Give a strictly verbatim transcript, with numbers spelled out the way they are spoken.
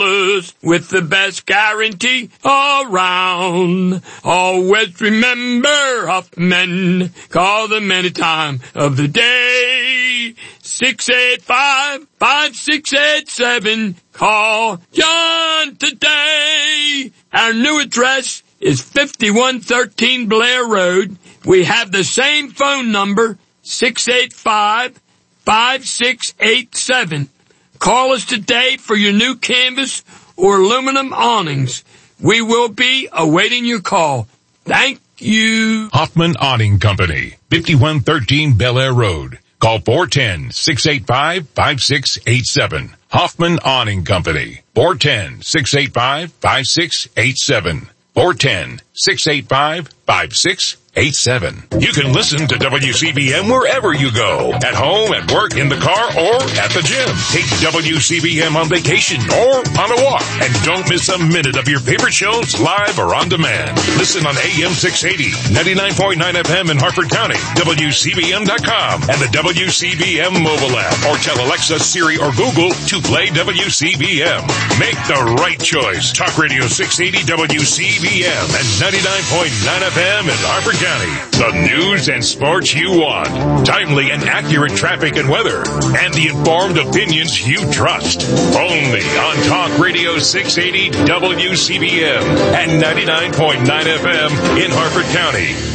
with the best guarantee around. Always remember Huffman. Call them any time of the day. six eight five, five six eight seven. Call John today. Our new address is fifty-one thirteen Blair Road. We have the same phone number, six eight five, five six eight seven. Call us today for your new canvas or aluminum awnings. We will be awaiting your call. Thank you. Hoffman Awning Company, fifty-one thirteen Bel Air Road. Call four one zero, six eight five, five six eight seven. Hoffman Awning Company, four one zero, six eight five, five six eight seven. four one zero, six eight five, five six eight seven. You can listen to W C B M wherever you go. At home, at work, in the car, or at the gym. Take W C B M on vacation or on a walk. And don't miss a minute of your favorite shows live or on demand. Listen on A M six eighty, ninety-nine point nine F M in Harford County, W C B M dot com, and the W C B M mobile app. Or tell Alexa, Siri, or Google to play W C B M. Make the right choice. Talk Radio six eighty W C B M and ninety-nine point nine F M in Harford County. The news and sports you want. Timely and accurate traffic and weather. And the informed opinions you trust. Only on Talk Radio six eighty W C B M and ninety-nine point nine F M in Harford County.